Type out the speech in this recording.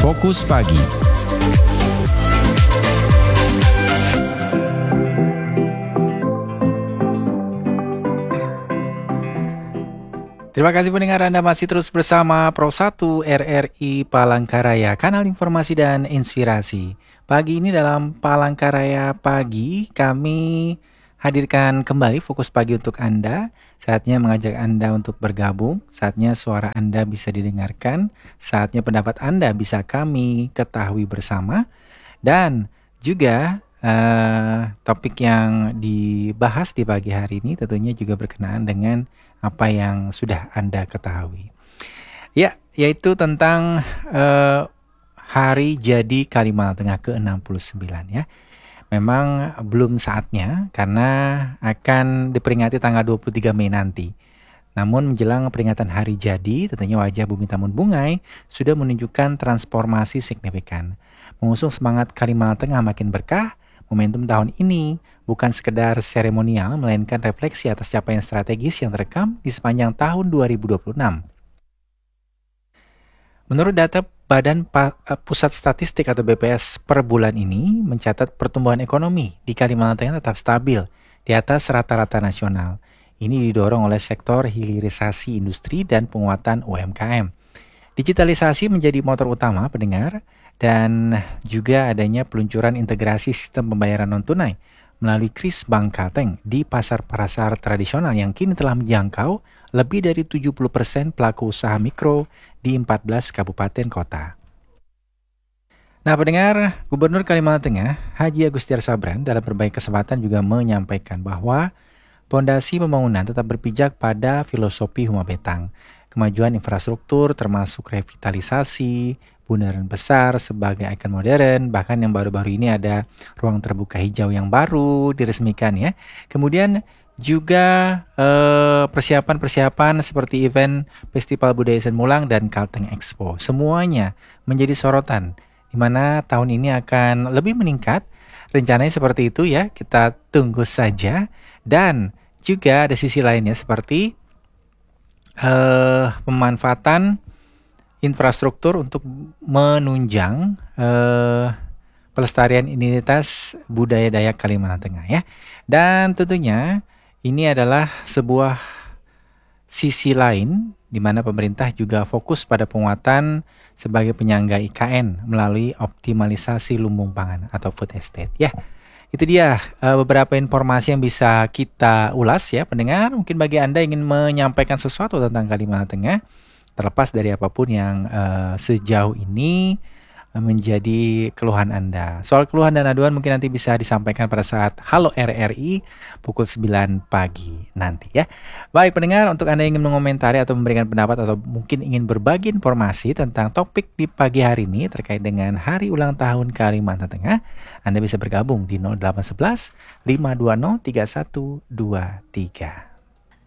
Fokus Pagi. Terima kasih pendengar, Anda masih terus bersama Pro 1 RRI Palangkaraya, kanal informasi dan inspirasi. Pagi ini dalam Palangkaraya Pagi, kami hadirkan kembali Fokus Pagi untuk Anda. Saatnya mengajak Anda untuk bergabung, saatnya suara Anda bisa didengarkan, saatnya pendapat Anda bisa kami ketahui bersama. Dan juga topik yang dibahas di pagi hari ini tentunya juga berkenaan dengan apa yang sudah Anda ketahui. Ya, yaitu tentang Hari Jadi Kalimantan Tengah ke-69 ya. Memang belum saatnya karena akan diperingati tanggal 23 Mei nanti. Namun menjelang peringatan Hari Jadi, tentunya wajah Bumi Tamun Bungai sudah menunjukkan transformasi signifikan. Mengusung semangat Kalimantan Tengah makin berkah, momentum tahun ini bukan sekedar seremonial, melainkan refleksi atas capaian strategis yang terekam di sepanjang tahun 2026. Menurut data Badan Pusat Statistik atau BPS per bulan ini mencatat pertumbuhan ekonomi di Kalimantan Tengah tetap stabil di atas rata-rata nasional. Ini didorong oleh sektor hilirisasi industri dan penguatan UMKM. Digitalisasi menjadi motor utama pendengar, dan juga adanya peluncuran integrasi sistem pembayaran non-tunai melalui KRIS Bank Kalteng di pasar-pasar tradisional yang kini telah menjangkau lebih dari 70% pelaku usaha mikro di 14 kabupaten kota. Nah pendengar, Gubernur Kalimantan Tengah Haji Agustiar Sabran dalam berbagai kesempatan juga menyampaikan bahwa pondasi pembangunan tetap berpijak pada filosofi Huma Betang. Kemajuan infrastruktur termasuk revitalisasi, bundaran besar sebagai ikon modern, bahkan yang baru-baru ini ada ruang terbuka hijau yang baru diresmikan ya. Kemudian juga persiapan-persiapan seperti event Festival Budaya Senmulang dan Kalteng Expo. Semuanya menjadi sorotan di mana tahun ini akan lebih meningkat. Rencananya seperti itu ya, kita tunggu saja. Dan juga ada sisi lainnya seperti pemanfaatan infrastruktur untuk menunjang pelestarian identitas budaya Dayak Kalimantan Tengah ya. Dan tentunya ini adalah sebuah sisi lain di mana pemerintah juga fokus pada penguatan sebagai penyangga IKN melalui optimalisasi lumbung pangan atau food estate ya. Itu dia beberapa informasi yang bisa kita ulas ya pendengar. Mungkin bagi Anda ingin menyampaikan sesuatu tentang Kalimantan Tengah, terlepas dari apapun yang sejauh ini menjadi keluhan Anda. Soal keluhan dan aduan mungkin nanti bisa disampaikan pada saat Halo RRI pukul 9 pagi nanti ya. Baik pendengar, untuk Anda yang ingin mengomentari atau memberikan pendapat atau mungkin ingin berbagi informasi tentang topik di pagi hari ini terkait dengan hari ulang tahun Kalimantan Tengah, Anda bisa bergabung di 0811 520 3123.